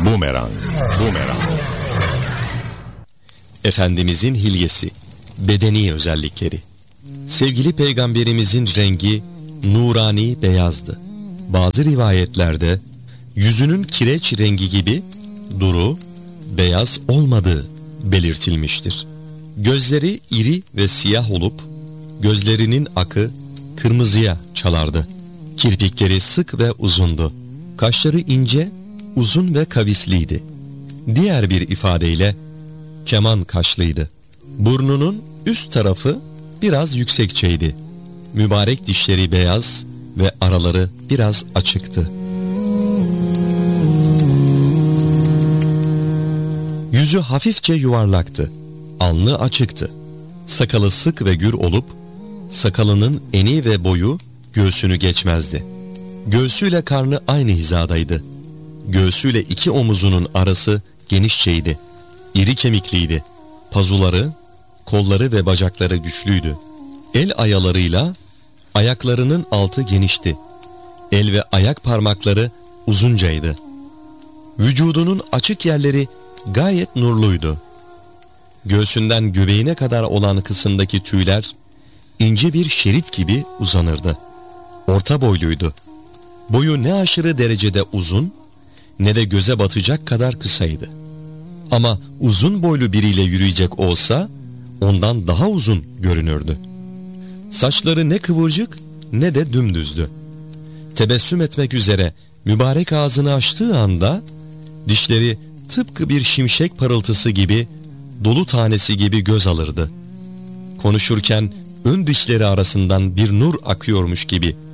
Bumerang. Efendimizin hilyesi, bedeni özellikleri. Sevgili peygamberimizin rengi nurani beyazdı. Bazı rivayetlerde yüzünün kireç rengi gibi duru, beyaz olmadığı belirtilmiştir. Gözleri iri ve siyah olup gözlerinin akı kırmızıya çalardı. Kirpikleri sık ve uzundu. Kaşları ince, uzun ve kavisliydi. Diğer bir ifadeyle keman kaşlıydı. Burnunun üst tarafı biraz yüksekçeydi. Mübarek dişleri beyaz ve araları biraz açıktı. Yüzü hafifçe yuvarlaktı. Alnı açıktı. Sakalı sık ve gür olup sakalının eni ve boyu göğsünü geçmezdi. Göğsüyle karnı aynı hizadaydı. Göğsüyle iki omuzunun arası genişçeydi. İri kemikliydi. Pazuları, kolları ve bacakları güçlüydü. El ayalarıyla ayaklarının altı genişti. El ve ayak parmakları uzuncaydı. Vücudunun açık yerleri gayet nurluydu. Göğsünden göbeğine kadar olan kısımdaki tüyler ince bir şerit gibi uzanırdı. Orta boyluydu. Boyu ne aşırı derecede uzun ne de göze batacak kadar kısaydı. Ama uzun boylu biriyle yürüyecek olsa ondan daha uzun görünürdü. Saçları ne kıvırcık ne de dümdüzdü. Tebessüm etmek üzere mübarek ağzını açtığı anda dişleri tıpkı bir şimşek parıltısı gibi, dolu tanesi gibi göz alırdı. Konuşurken ön dişleri arasından bir nur akıyormuş gibi